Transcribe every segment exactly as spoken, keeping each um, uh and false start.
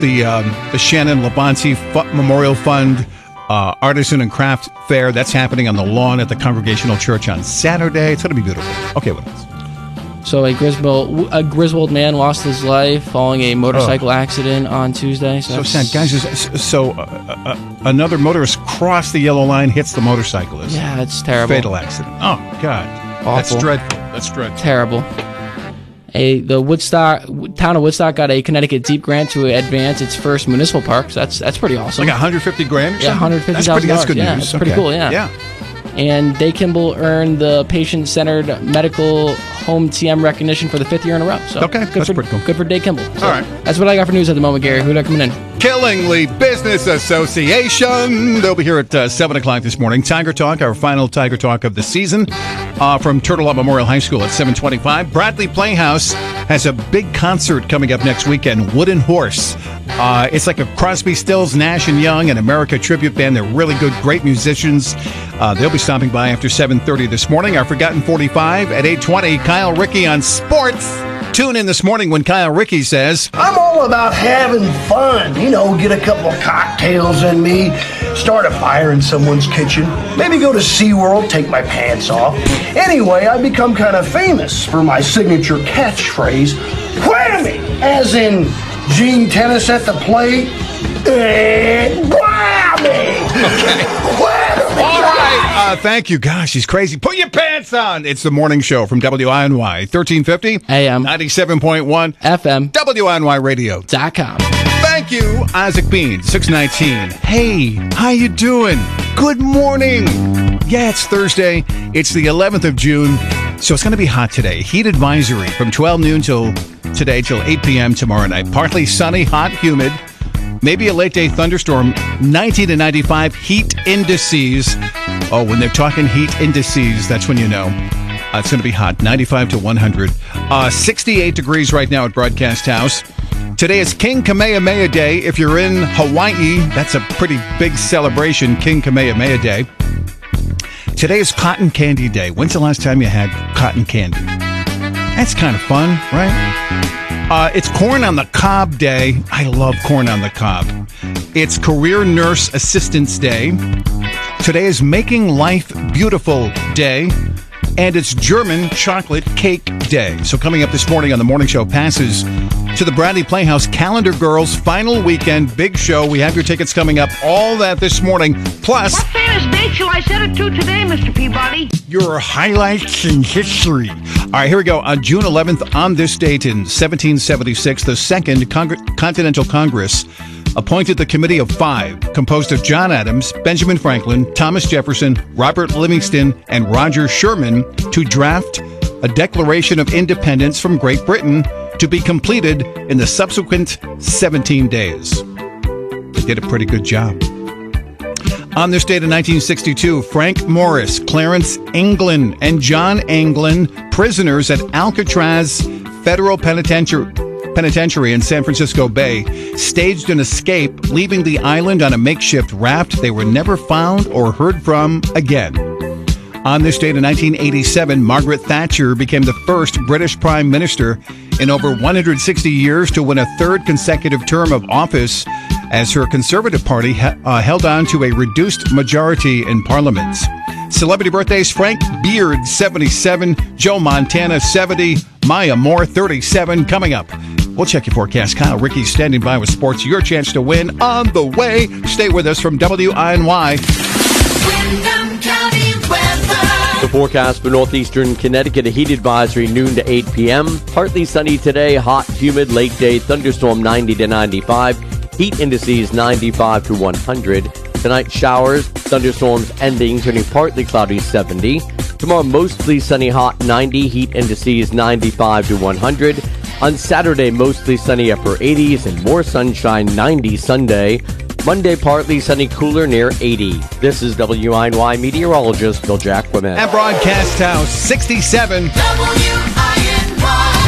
The um, the Shannon Labonte F- Memorial Fund uh, Artisan and Craft Fair, that's happening on the lawn at the Congregational Church on Saturday. It's going to be beautiful. Okay, what else? So a Griswold, a Griswold man lost his life following a motorcycle oh. accident on Tuesday. So, so sad. Guys, so uh, uh, another motorist crossed the yellow line, hits the motorcyclist. Yeah, it's terrible. Fatal accident. Oh, God. Awful. That's dreadful. That's dreadful. Terrible. A the Woodstock town of Woodstock got a Connecticut Deep grant to advance its first municipal park. So that's that's pretty awesome. Like one hundred fifty grand or something? Yeah, one hundred fifty thousand dollars. That's good yeah, news. It's pretty okay. cool, yeah. Yeah. And Day Kimball earned the patient-centered medical home T M recognition for the fifth year in a row. So okay, good that's for, pretty cool. Good for Day Kimball. So all right. That's what I got for news at the moment, Gary. Who got coming in? Killingly Business Association. They'll be here at uh, seven o'clock this morning. Tiger Talk, our final Tiger Talk of the season uh, from Turtle Up Memorial High School at seven twenty-five. Bradley Playhouse has a big concert coming up next weekend, Wooden Horse. Uh, it's like a Crosby, Stills, Nash and Young and America tribute band. They're really good, great musicians. Uh, they'll be stopping by after seven thirty this morning. Our Forgotten forty-five at eight twenty. Kyle Rickey on sports. Tune in this morning when Kyle Rickey says, I'm all about having fun. You know, get a couple of cocktails in me, start a fire in someone's kitchen, maybe go to SeaWorld, take my pants off. Anyway, I become kind of famous for my signature catchphrase, whammy, as in Gene Tennis at the plate, eh, whammy. Okay. Whammy. All right. Uh, thank you. Gosh, he's crazy. Put your pants on. It's the morning show from W I N Y, thirteen fifty A M, ninety-seven point one F M, W I N Y radio dot com. Thank you, Isaac Bean, six nineteen. Hey, how you doing? Good morning. Yeah, it's Thursday. It's the eleventh of June, so it's going to be hot today. Heat advisory from twelve noon till today till eight p.m. tomorrow night. Partly sunny, hot, humid. Maybe a late day thunderstorm. ninety to ninety-five heat indices. Oh, when they're talking heat indices, that's when you know. Uh, it's going to be hot. ninety-five to one hundred. Uh, sixty-eight degrees right now at Broadcast House. Today is King Kamehameha Day. If you're in Hawaii, that's a pretty big celebration, King Kamehameha Day. Today is Cotton Candy Day. When's the last time you had cotton candy? That's kind of fun, right? Uh, it's Corn on the Cob Day. I love corn on the cob. It's Career Nurse Assistance Day. Today is Making Life Beautiful Day. And it's German Chocolate Cake Day. So coming up this morning on the morning show, passes to the Bradley Playhouse Calendar Girls final weekend big show. We have your tickets coming up. All that this morning. Plus, what famous date shall I set it to today, Mister Peabody? Your highlights in history. All right, here we go. On June eleventh, on this date in seventeen seventy-six, the Second Cong- Continental Congress appointed the Committee of Five, composed of John Adams, Benjamin Franklin, Thomas Jefferson, Robert Livingston, and Roger Sherman, to draft a Declaration of Independence from Great Britain to be completed in the subsequent seventeen days. They did a pretty good job. On this date in nineteen sixty-two, Frank Morris, Clarence Anglin, and John Anglin, prisoners at Alcatraz Federal Penitentiary, Penitentiary in San Francisco Bay, staged an escape, leaving the island on a makeshift raft. They were never found or heard from again. On this date in nineteen eighty-seven, Margaret Thatcher became the first British Prime Minister in over one hundred sixty years to win a third consecutive term of office, as her Conservative Party ha- uh, held on to a reduced majority in Parliament. Celebrity birthdays: Frank Beard, seventy-seven, Joe Montana, seventy, Maya Moore, thirty-seven. Coming up, we'll check your forecast. Kyle Rickey standing by with sports. Your chance to win on the way. Stay with us from W I N Y. Windham County weather. The forecast for northeastern Connecticut, a heat advisory noon to eight p.m. Partly sunny today, hot, humid, late day thunderstorm ninety to ninety-five. Heat indices ninety-five to one hundred. Tonight, showers, thunderstorms ending, turning partly cloudy seventy. Tomorrow, mostly sunny, hot ninety. Heat indices ninety-five to one hundred. On Saturday, mostly sunny, upper eighties, and more sunshine, ninety Sunday. Monday, partly sunny, cooler, near eighty. This is W I N Y meteorologist Bill Jack Clement. At Broadcast House, sixty-seven. W I N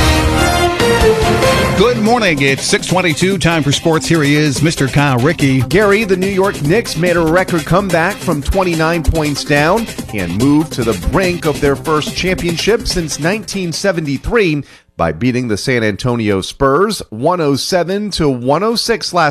Y. Good morning. It's six twenty-two. Time for sports. Here he is, Mister Kyle Rickey. Gary, the New York Knicks made a record comeback from twenty-nine points down and moved to the brink of their first championship since nineteen seventy-three. by beating the San Antonio Spurs one oh seven to one oh six last